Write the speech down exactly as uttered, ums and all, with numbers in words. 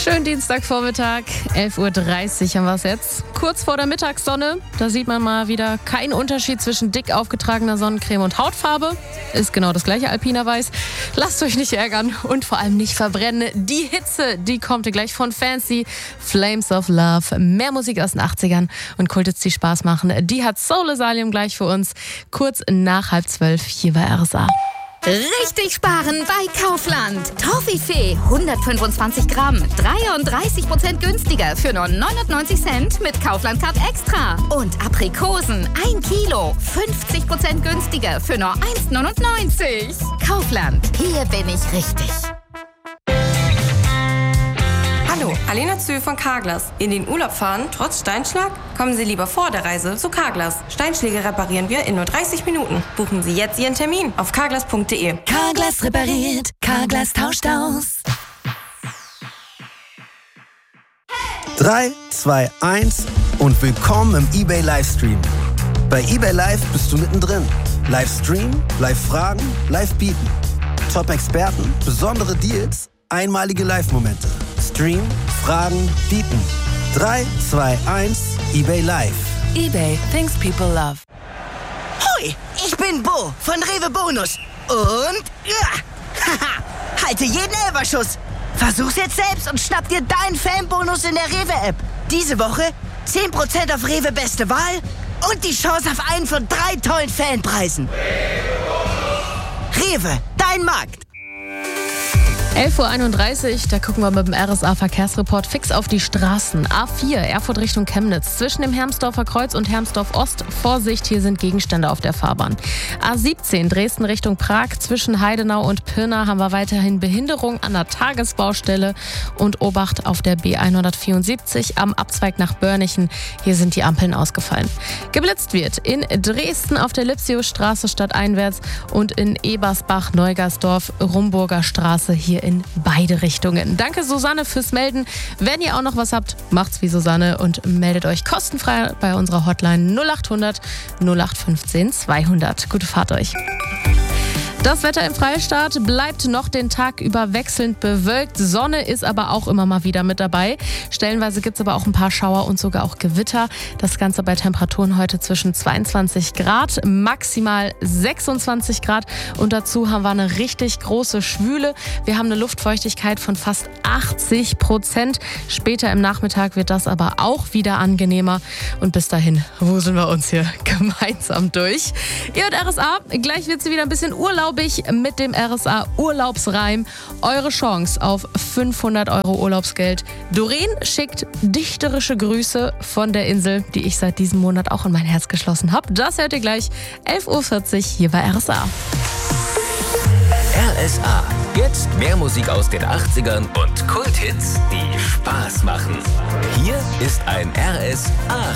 Schönen Dienstagvormittag, elf Uhr dreißig haben wir es jetzt. Kurz vor der Mittagssonne, da sieht man mal wieder keinen Unterschied zwischen dick aufgetragener Sonnencreme und Hautfarbe. Ist genau das gleiche Alpina Weiß. Lasst euch nicht ärgern und vor allem nicht verbrennen. Die Hitze, die kommt gleich von Fancy. Flames of Love, mehr Musik aus den achtzigern und Kulthits, die Spaß machen. Die hat Soul Asylum gleich für uns. Kurz nach halb zwölf hier bei R S A. Richtig sparen bei Kaufland. Toffifee hundertfünfundzwanzig Gramm, dreiunddreißig Prozent günstiger für nur neunundneunzig Cent mit Kaufland Card Extra. Und Aprikosen ein Kilo, fünfzig Prozent günstiger für nur eins neunundneunzig. Kaufland, hier bin ich richtig. Hallo, Alena Zö von Carglass. In den Urlaub fahren, trotz Steinschlag? Kommen Sie lieber vor der Reise zu Carglass. Steinschläge reparieren wir in nur dreißig Minuten. Buchen Sie jetzt Ihren Termin auf carglass punkt de. Carglass repariert, Carglass tauscht aus. drei, zwei, eins und willkommen im eBay Livestream. Bei eBay Live bist du mittendrin. Livestream, Live-Fragen, Live-Bieten. Top-Experten, besondere Deals, einmalige Live-Momente. Stream, Fragen, Bieten. drei, zwei, eins, eBay Live. eBay, things people love. Hoi, ich bin Bo von Rewe Bonus. Und ja, haha, halte jeden Elferschuss. Versuch's jetzt selbst und schnapp dir deinen Fanbonus in der Rewe-App. Diese Woche zehn Prozent auf Rewe Beste Wahl und die Chance auf einen von drei tollen Fanpreisen. Rewe, dein Markt. elf Uhr einunddreißig, da gucken wir mit dem R S A-Verkehrsreport fix auf die Straßen. A vier, Erfurt Richtung Chemnitz, zwischen dem Hermsdorfer Kreuz und Hermsdorf Ost. Vorsicht, hier sind Gegenstände auf der Fahrbahn. A siebzehn, Dresden Richtung Prag, zwischen Heidenau und Pirna haben wir weiterhin Behinderung an der Tagesbaustelle. Und Obacht auf der B hundertvierundsiebzig am Abzweig nach Börnichen. Hier sind die Ampeln ausgefallen. Geblitzt wird in Dresden auf der Lipsiusstraße stadteinwärts und in Ebersbach-Neugersdorf, Rumburger Straße hier in beide Richtungen. Danke Susanne fürs Melden. Wenn ihr auch noch was habt, macht's wie Susanne und meldet euch kostenfrei bei unserer Hotline null acht hundert null acht fünfzehn zweihundert. Gute Fahrt euch. Das Wetter im Freistaat bleibt noch den Tag über wechselnd bewölkt. Sonne ist aber auch immer mal wieder mit dabei. Stellenweise gibt es aber auch ein paar Schauer und sogar auch Gewitter. Das Ganze bei Temperaturen heute zwischen zweiundzwanzig Grad, maximal sechsundzwanzig Grad. Und dazu haben wir eine richtig große Schwüle. Wir haben eine Luftfeuchtigkeit von fast achtzig Prozent. Später im Nachmittag wird das aber auch wieder angenehmer. Und bis dahin wuseln wir uns hier gemeinsam durch. Ihr hört R S A. Gleich wird sie wieder ein bisschen Urlaub mit dem R S A Urlaubsreim. Eure Chance auf fünfhundert Euro Urlaubsgeld. Doreen schickt dichterische Grüße von der Insel, die ich seit diesem Monat auch in mein Herz geschlossen habe. Das hört ihr gleich elf Uhr vierzig hier bei R S A. R S A. Jetzt mehr Musik aus den achtzigern und Kulthits, die Spaß machen. Hier ist ein R S A